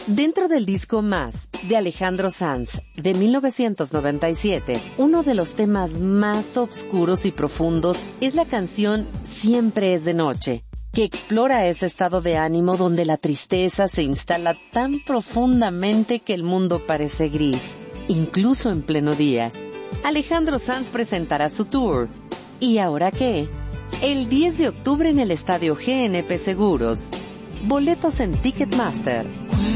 Dentro del disco Más, de Alejandro Sanz, de 1997, uno de los temas más oscuros y profundos es la canción Siempre es de noche, que explora ese estado de ánimo donde la tristeza se instala tan profundamente que el mundo parece gris, incluso en pleno día. Alejandro Sanz presentará su tour. ¿Y ahora qué? El 10 de octubre en el Estadio GNP Seguros. Boletos en Ticketmaster.